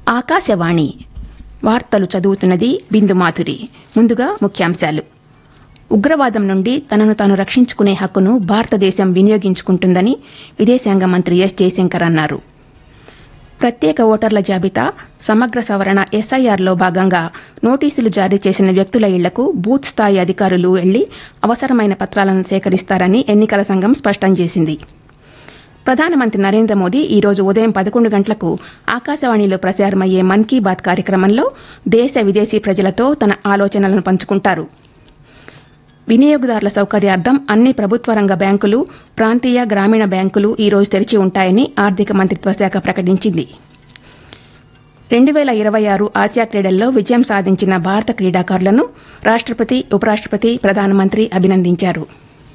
ఆకాశవాణి వార్తలు చదువుతున్నది బిందు మాధురి. ముందుగా ముఖ్యాంశాలు. ఉగ్రవాదం నుండి తనను తాను రక్షించుకునే హక్కును భారతదేశం వినియోగించుకుంటుందని విదేశాంగ మంత్రి ఎస్ జయశంకర్ అన్నారు. ప్రత్యేక ఓటర్ల జాబితా సమగ్ర సవరణ ఎస్ఐఆర్లో భాగంగా నోటీసులు జారీ చేసిన వ్యక్తుల ఇళ్లకు బూత్ స్థాయి అధికారులు వెళ్లి అవసరమైన పత్రాలను సేకరిస్తారని ఎన్నికల సంఘం స్పష్టం చేసింది. ప్రధానమంత్రి నరేంద్ర మోదీ ఈ రోజు ఉదయం 11 గంటలకు ఆకాశవాణిలో ప్రసారమయ్యే మన్ కీ బాత్ కార్యక్రమంలో దేశ విదేశీ ప్రజలతో తన ఆలోచనలను పంచుకుంటారు. వినియోగదారుల సౌకర్యార్థం అన్ని ప్రభుత్వ రంగ బ్యాంకులు, ప్రాంతీయ గ్రామీణ బ్యాంకులు ఈ రోజు తెరిచి ఉంటాయని ఆర్థిక మంత్రిత్వ శాఖ ప్రకటించింది. 2026 ఆసియా క్రీడల్లో విజయం సాధించిన భారత క్రీడాకారులను రాష్టపతి, ఉపరాష్టపతి, ప్రధానమంత్రి అభినందించారు.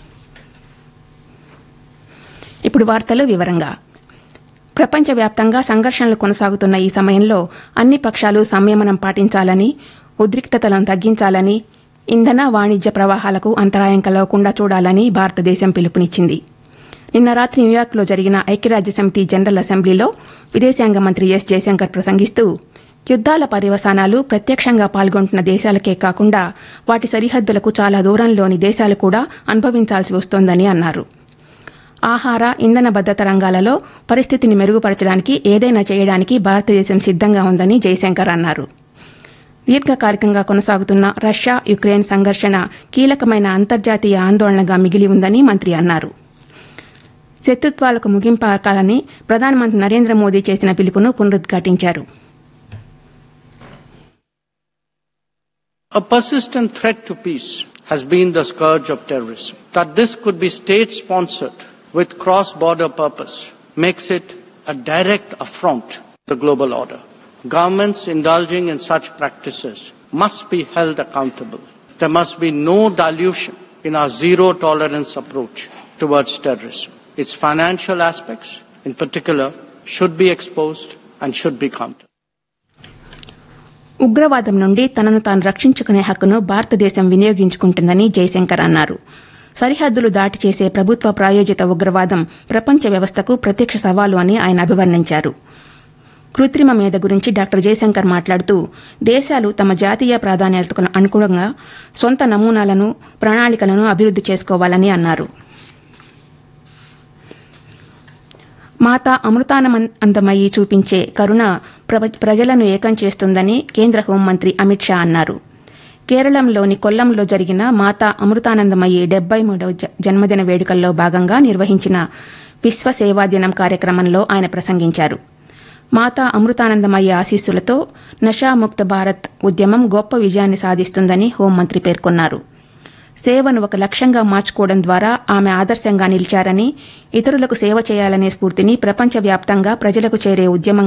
ఇప్పుడు వార్తలు వివరంగా. ప్రపంచవ్యాప్తంగా సంఘర్షణలు కొనసాగుతున్న ఈ సమయంలో అన్ని పక్షాలు సంయమనం పాటించాలని, ఉద్రిక్తతలను తగ్గించాలని, ఇంధన వాణిజ్య ప్రవాహాలకు అంతరాయం కలగకుండా చూడాలని భారతదేశం పిలుపునిచ్చింది. నిన్న రాత్రి న్యూయార్క్లో జరిగిన ఐక్యరాజ్యసమితి జనరల్ అసెంబ్లీలో విదేశాంగ మంత్రి ఎస్ జయశంకర్ ప్రసంగిస్తూ, యుద్దాల పర్యవసానాలు ప్రత్యక్షంగా పాల్గొంటున్న దేశాలకే కాకుండా వాటి సరిహద్దులకు చాలా దూరంలోని దేశాలు కూడా అనుభవించాల్సి వస్తోందని అన్నారు. ఆహార, ఇంధన భద్రత రంగాలలో పరిస్థితిని మెరుగుపరచడానికి ఏదైనా చేయడానికి భారతదేశం సిద్దంగా ఉందని జయశంకర్ అన్నారు. దీర్ఘకాలికంగా కొనసాగుతున్న రష్యా యుక్రెయిన్ సంఘర్షణ కీలకమైన అంతర్జాతీయ ఆందోళనగా మిగిలి ఉందని మంత్రి అన్నారు. శత్రుత్వాలకు ముగింపు పలకాలని ప్రధానమంత్రి నరేంద్ర మోదీ చేసిన పిలుపును పునరుద్ఘాటించారు. A persistent threat to peace has been the scourge of terrorism. That this could be state-sponsored with cross-border purpose makes it a direct affront to the global order. Governments indulging in such practices must be held accountable. There must be no dilution in our zero-tolerance approach towards terrorism. Its financial aspects, in particular, should be exposed and should be countered. ఉగ్రవాదం నుండి తనను తాను రక్షించుకునే హక్కును భారతదేశం వినియోగించుకుంటుందని జయశంకర్ అన్నారు. సరిహద్దులు దాటి చేసే ప్రభుత్వ ప్రాయోజిత ఉగ్రవాదం ప్రపంచ వ్యవస్థకు ప్రత్యక్ష సవాలు అని ఆయన అభివర్ణించారు. కృత్రిమ మేధ గురించి డాక్టర్ జయశంకర్ మాట్లాడుతూ, దేశాలు తమ జాతీయ ప్రాధాన్యతలకు అనుగుణంగా సొంత నమూనాలను, ప్రణాళికలను అభివృద్ది చేసుకోవాలని అన్నారు. మాతా అమృతానందమయి చూపించే కరుణ ప్రజలను ఏకం చేస్తుందని కేంద్ర హోంమంత్రి అమిత్ షా అన్నారు. కేరళంలోని కొల్లంలో జరిగిన మాతా అమృతానందమయి 73వ జన్మదిన వేడుకల్లో భాగంగా నిర్వహించిన విశ్వ సేవా దినం కార్యక్రమంలో ఆయన ప్రసంగించారు. మాతా అమృతానందమయి ఆశీస్సులతో నషాముక్త భారత్ ఉద్యమం గొప్ప విజయాన్ని సాధిస్తుందని హోంమంత్రి పేర్కొన్నారు. సేవను ఒక లక్ష్యంగా మార్చుకోవడం ద్వారా ఆమె ఆదర్శంగా నిలిచారని, ఇతరులకు సేవ చేయాలనే స్ఫూర్తిని ప్రపంచవ్యాప్తంగా ప్రజలకు చేరే ఉద్యమం